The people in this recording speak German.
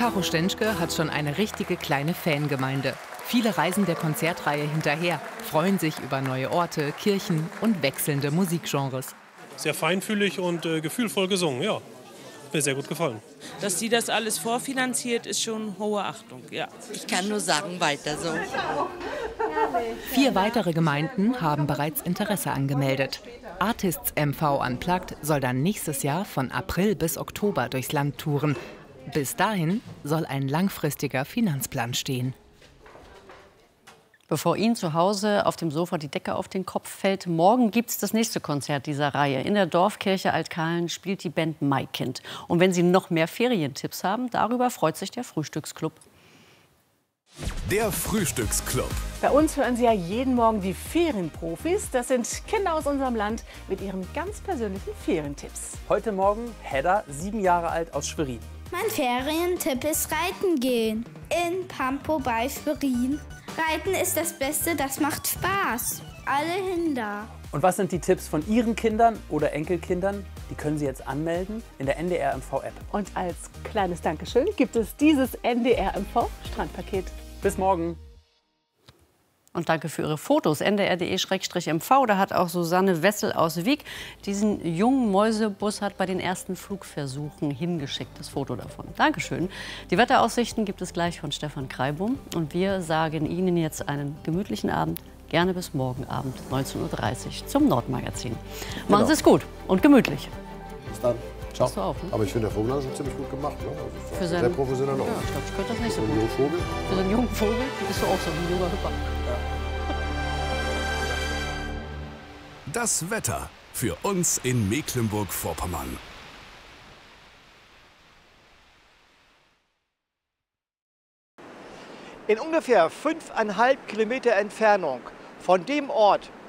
Caro Stenschke hat schon eine richtige kleine Fangemeinde. Viele reisen der Konzertreihe hinterher, freuen sich über neue Orte, Kirchen und wechselnde Musikgenres. Sehr feinfühlig und gefühlvoll gesungen, ja. Mir sehr gut gefallen. Dass sie das alles vorfinanziert, ist schon hohe Achtung, ja. Ich kann nur sagen, weiter so. 4 weitere Gemeinden haben bereits Interesse angemeldet. Artists MV Unplugged soll dann nächstes Jahr von April bis Oktober durchs Land touren. Bis dahin soll ein langfristiger Finanzplan stehen. Bevor Ihnen zu Hause auf dem Sofa die Decke auf den Kopf fällt, morgen gibt es das nächste Konzert dieser Reihe. In der Dorfkirche Altkahlen spielt die Band Maikind. Und wenn Sie noch mehr Ferientipps haben, darüber freut sich der Frühstücksclub. Der Frühstücksclub. Bei uns hören Sie ja jeden Morgen die Ferienprofis. Das sind Kinder aus unserem Land mit ihren ganz persönlichen Ferientipps. Heute Morgen Hedda, 7 Jahre alt, aus Schwerin. Mein Ferientipp ist Reiten gehen. In Pampo bei Schwerin. Reiten ist das Beste, das macht Spaß. Alle hin da. Und was sind die Tipps von Ihren Kindern oder Enkelkindern? Die können Sie jetzt anmelden in der NDR MV-App. Und als kleines Dankeschön gibt es dieses NDR MV Strandpaket. Bis morgen. Und danke für Ihre Fotos. ndr.de/mv. Da hat auch Susanne Wessel aus Wieg diesen jungen Mäusebus bei den ersten Flugversuchen hingeschickt. Das Foto davon. Dankeschön. Die Wetteraussichten gibt es gleich von Stefan Kreibum. Und wir sagen Ihnen jetzt einen gemütlichen Abend. Gerne bis morgen Abend 19:30 Uhr zum Nordmagazin. Machen Sie es gut und gemütlich. Bis dann. Ciao. Pass auf, ne? Aber ich finde, der Vogel hat es ziemlich gut gemacht. Ne? Also Für sehr seinen, professionell auch. ja, ich glaube, ich könnte das nicht so Für gut. einen jungen Vogel. Für so einen jungen Vogel bist du auch so ein junger Hüpper. Das Wetter für uns in Mecklenburg-Vorpommern. In ungefähr 5,5 Kilometer Entfernung von dem Ort,